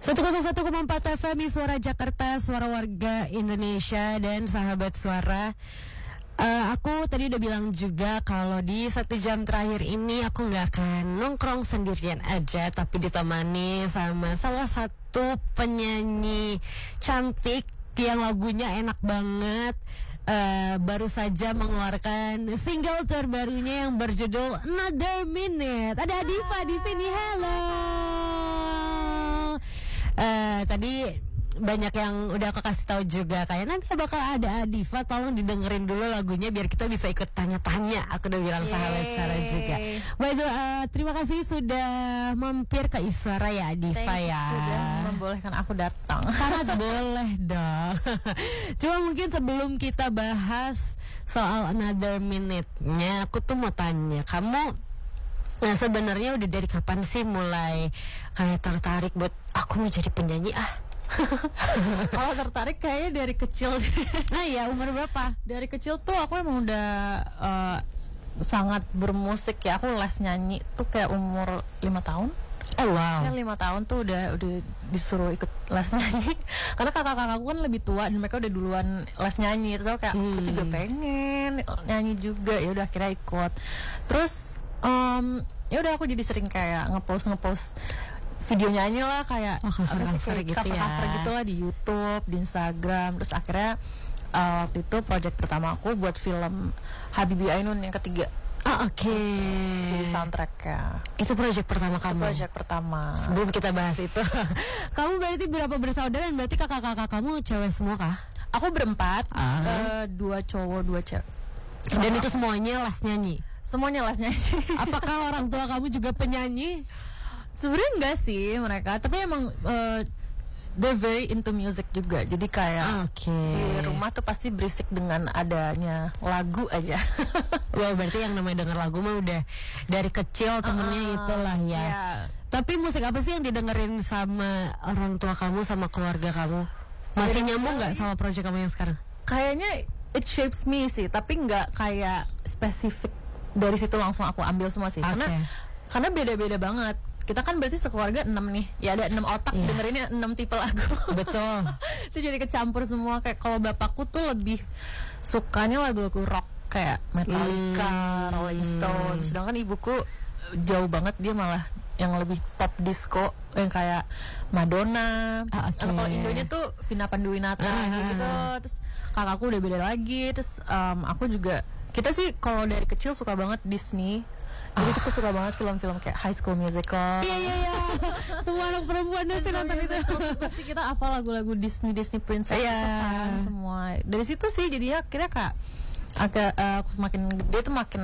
101,4 FM Suara Jakarta, suara warga Indonesia dan sahabat suara. Aku tadi udah bilang juga kalau di 1 jam terakhir ini aku gak akan nongkrong sendirian aja, tapi ditemani sama salah satu penyanyi cantik yang lagunya enak banget. Baru saja mengeluarkan single terbarunya yang berjudul Another Minute. Ada Adifa di sini. Halo. Tadi banyak yang udah aku kasih tahu juga kayak nanti bakal ada Adifa, tolong didengerin dulu lagunya biar kita bisa ikut tanya-tanya. Aku udah bilang sahabat Sarah juga. Baik, terima kasih sudah mampir ke Iswara ya Adifa ya. Sudah membolehkan aku datang. Sangat boleh dong. Cuma mungkin sebelum kita bahas soal Another Minute-nya, aku tuh mau tanya kamu. Nah sebenarnya udah dari kapan sih mulai kayak tertarik buat aku mau jadi penyanyi Kalau tertarik kayaknya dari kecil. Nah ya, umur berapa? Dari kecil tuh aku emang udah sangat bermusik ya. Aku les nyanyi tuh kayak umur 5 tahun. Oh wow. Kan 5 tahun tuh udah disuruh ikut les nyanyi. Karena kakak-kakakku kan lebih tua dan mereka udah duluan les nyanyi. Terus kayak aku juga pengen nyanyi juga. Ya udah akhirnya ikut. Terus ya udah aku jadi sering kayak ngepost video nyanyi lah, kayak cover gitu cover gitu lah di YouTube, di Instagram. Terus akhirnya waktu itu project pertama aku buat film Habibie Ainun yang ketiga. Oke. Jadi soundtracknya. Itu project pertama kamu? Itu project pertama. Sebelum kita bahas itu kamu berarti berapa bersaudara dan berarti kakak-kakak kamu cewek semua kah? Aku berempat, 2 cowok 2 cewek. Dan itu semuanya les nyanyi? Semuanya les nyanyi. Apakah orang tua kamu juga penyanyi? Sebenarnya enggak sih mereka, tapi emang they're very into music juga. Jadi kayak di rumah tuh pasti berisik dengan adanya lagu aja. Wah, berarti yang namanya denger lagu mah udah dari kecil temennya itulah ya. Yeah. Tapi musik apa sih yang didengerin sama orang tua kamu, sama keluarga kamu? Masih nyambung nggak sama project kamu yang sekarang? Kayaknya it shapes me sih, tapi nggak kayak spesifik dari situ langsung aku ambil semua sih. Karena beda-beda banget. Kita kan berarti sekeluarga 6 nih. Ya ada 6 otak dengerinnya 6 tipe lagu. Betul. Itu jadi kecampur semua. Kayak kalau bapakku tuh lebih sukanya lagu-lagu rock kayak Metallica, Rolling Stones. Sedangkan ibuku jauh banget, dia malah yang lebih pop disco yang kayak Madonna. Kalau Indonya tuh Vina Panduwinata gitu. Terus kakakku udah beda lagi. Terus aku juga, kita sih kalau dari kecil suka banget Disney. Jadi kita suka banget film-film kayak High School Musical. Iya. Semua anak perempuan sih nonton itu. Pasti kita hafal lagu-lagu Disney Princess kan semua. Dari situ sih jadinya akhirnya agak aku makin gede tuh makin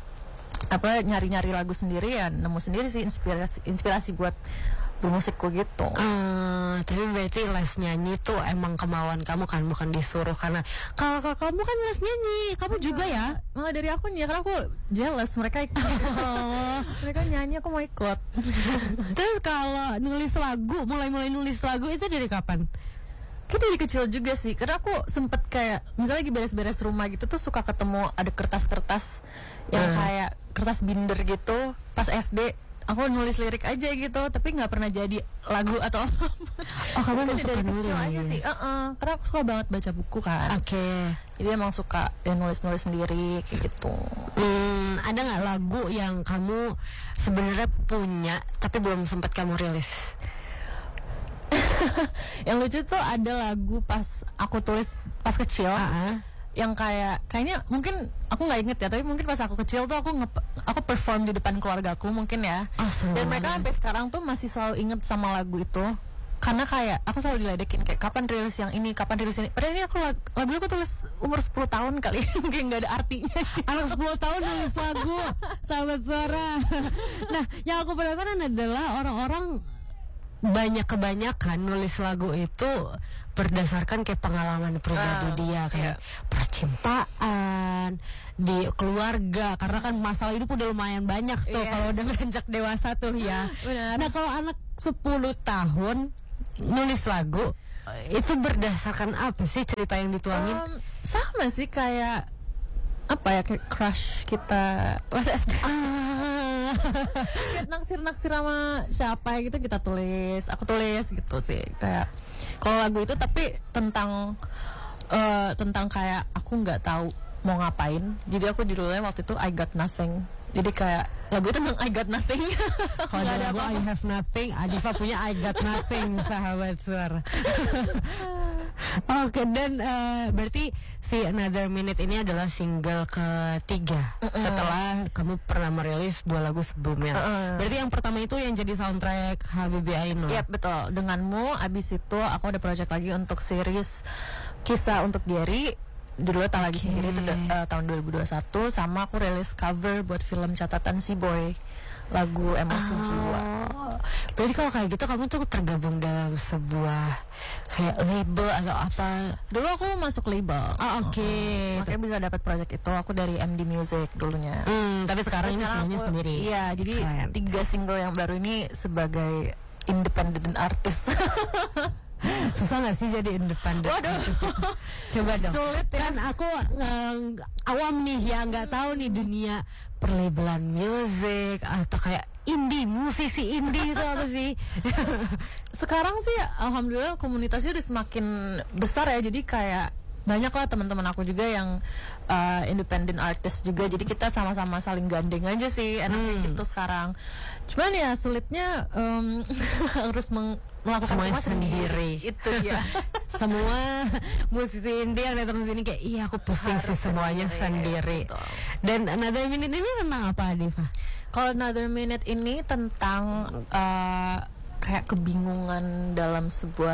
nyari-nyari lagu sendiri ya, nemu sendiri sih inspirasi buat bermusikku gitu. Tapi berarti les nyanyi tuh emang kemauan kamu kan, bukan disuruh, karena kakak kamu kan les nyanyi, kamu juga ya? Malah dari aku nih, karena aku jealous mereka ikut. Mereka nyanyi, aku mau ikut. Terus kalau nulis lagu, mulai nulis lagu itu dari kapan? Kayak dari kecil juga sih, karena aku sempet kayak misalnya lagi beres-beres rumah gitu tuh suka ketemu ada kertas-kertas yang kayak kertas binder gitu pas SD. Aku nulis lirik aja gitu, tapi nggak pernah jadi lagu atau apa. Oh, kamu emang suka nulis aja sih. Karena aku suka banget baca buku kan. Jadi emang suka nulis-nulis sendiri kayak gitu. Ada nggak lagu yang kamu sebenarnya punya tapi belum sempat kamu rilis? Yang lucu tuh ada lagu pas aku tulis pas kecil. Yang kayaknya mungkin aku nggak inget ya, tapi mungkin pas aku kecil tuh aku perform di depan keluargaku mungkin ya. Dan mereka sampai sekarang tuh masih selalu inget sama lagu itu, karena kayak aku selalu diledekin kayak kapan rilis yang ini, kapan rilis ini. Padahal ini lagu aku tulis umur 10 tahun kali. Kayak nggak ada artinya. Anak 10 tahun nulis lagu, sahabat suara. Nah, yang aku penasaran adalah orang-orang kebanyakan nulis lagu itu berdasarkan kayak pengalaman pribadi dia, kayak percintaan, di keluarga, karena kan masalah hidup udah lumayan banyak tuh kalau udah beranjak dewasa tuh ya. Nah, kalau anak 10 tahun nulis lagu itu berdasarkan apa sih cerita yang dituangin? Sama sih kayak kayak crush kita pas SD. naksir sama siapa gitu kita tulis, aku tulis gitu sih. Kayak kalau lagu itu tapi tentang kayak aku nggak tahu mau ngapain, jadi aku judulnya waktu itu I Got Nothing. Jadi kayak lagu itu tentang I got nothing. Kalau ada lagu I have nothing, Adifa punya I got nothing, sahabat suara. Oke, dan berarti si Another Minute ini adalah single ketiga setelah kamu pernah merilis 2 lagu sebelumnya. Berarti yang pertama itu yang jadi soundtrack Habibi Ainul. Yap, betul. Denganmu. Abis itu aku ada project lagi untuk series Kisah untuk Diary, judulnya Tak Lagi Sendiri, itu tahun 2021. Sama aku rilis cover buat film Catatan Si Boy, lagu Emosi Jiwa. Berarti kalau kayak gitu kamu tuh tergabung dalam sebuah kayak label atau apa? Dulu aku masuk label. Oke. Makanya bisa dapat project itu. Aku dari MD Music dulunya. Tapi sekarang ini semuanya sendiri. Iya, jadi 3 single yang baru ini sebagai independent artist. Susah gak sih jadi independen? Waduh. Coba dong. Sulit ya. Kan aku awam nih ya, nggak tahu nih dunia perlabelan musik atau kayak indie, musisi indie itu apa sih? Sekarang sih alhamdulillah komunitasnya udah semakin besar ya, jadi kayak banyak lah teman-teman aku juga yang independent artist juga, jadi kita sama-sama saling gandeng aja sih, enaknya gitu sekarang. Cuman ya sulitnya harus melakukan semuanya semua sendiri. Itu ya. Semua musisi indie yang datang sini kayak iya aku pusing sih semuanya sendiri. Betul. Dan Another Minute ini tentang apa, Diva? Kalau Another Minute ini tentang kayak kebingungan dalam sebuah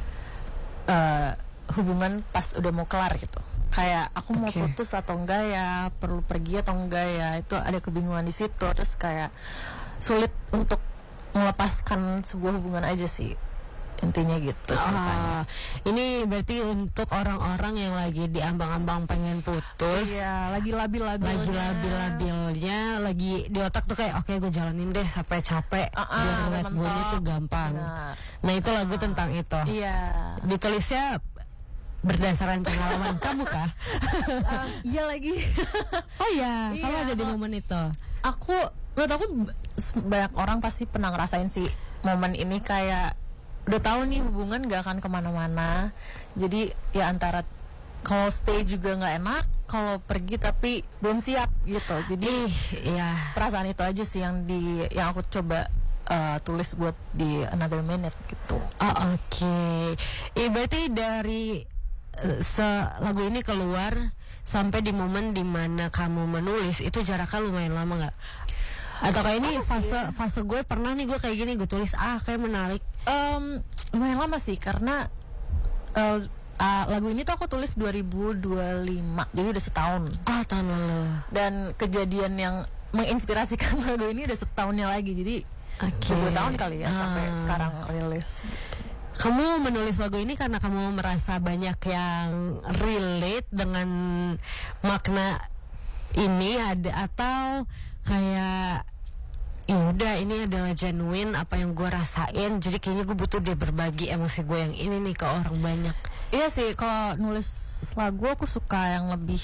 hubungan pas udah mau kelar gitu. Kayak aku mau putus atau enggak ya, perlu pergi atau enggak ya, itu ada kebingungan di situ. Terus kayak sulit untuk melepaskan sebuah hubungan aja sih, intinya gitu ceritanya. Ini berarti untuk orang-orang yang lagi diambang-ambang pengen putus. Iya, lagi labil-labilnya, lagi di otak tuh kayak oke gue jalanin deh sampai capek biar let go-nya tuh gampang. Nah itu lagu tentang itu. Iya. Ditulisnya berdasarkan pengalaman kamu kah? Iya lagi. Oh iya, kamu ada di momen itu. Menurut aku banyak orang pasti pernah ngerasain sih momen ini, kayak udah tahu nih hubungan gak akan kemana-mana, jadi ya antara kalau stay juga nggak enak, kalau pergi tapi belum siap gitu. Jadi perasaan itu aja sih yang aku coba tulis buat di Another Minute gitu. Oke. Berarti dari lagu ini keluar sampai di momen dimana kamu menulis itu jaraknya lumayan lama nggak? Atau kayak ini fase gue pernah nih gue kayak gini, gue tulis kayak menarik. Lumayan lama sih karena lagu ini tuh aku tulis 2025, jadi udah setahun. Tahun lalu. Dan kejadian yang menginspirasikan lagu ini udah setahunnya lagi, jadi 2 tahun kali ya sampai sekarang rilis. Kamu menulis lagu ini karena kamu merasa banyak yang relate dengan makna ini atau kayak ya udah ini adalah genuine apa yang gue rasain, jadi kayaknya gue butuh deh berbagi emosi gue yang ini nih ke orang banyak. Iya sih, kalau nulis lagu aku suka yang lebih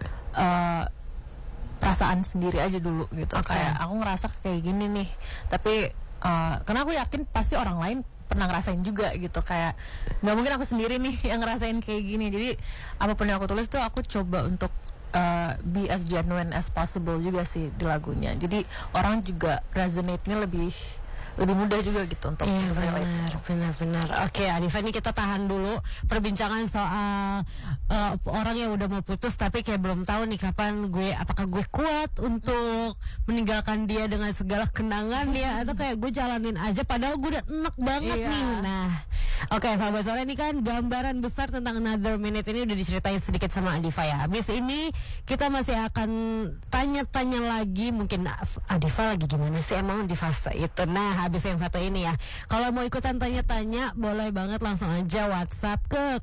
perasaan sendiri aja dulu gitu. Kayak aku ngerasa kayak gini nih, tapi karena aku yakin pasti orang lain pernah ngerasain juga gitu, kayak nggak mungkin aku sendiri nih yang ngerasain kayak gini. Jadi apapun yang aku tulis tuh aku coba untuk be as genuine as possible juga sih di lagunya, jadi orang juga resonate-nya lebih mudah juga gitu untuk relate. Benar. Oke, Adifa, ini kita tahan dulu perbincangan soal orang yang udah mau putus tapi kayak belum tahu nih apakah gue kuat untuk meninggalkan dia dengan segala kenangan ya, atau kayak gue jalanin aja padahal gue udah enak banget nih. Nah, oke, sahabat sore, ini kan gambaran besar tentang Another Minute ini udah diceritain sedikit sama Adifa ya. Habis ini kita masih akan tanya-tanya lagi, mungkin Adifa lagi gimana sih emang di fase itu. Nah, habis yang satu ini ya, kalau mau ikutan tanya-tanya boleh banget langsung aja WhatsApp ke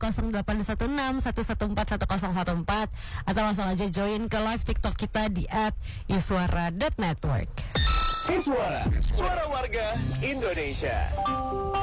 081611411014 atau langsung aja join ke live TikTok kita di @iswara.network. Iswara, suara warga Indonesia.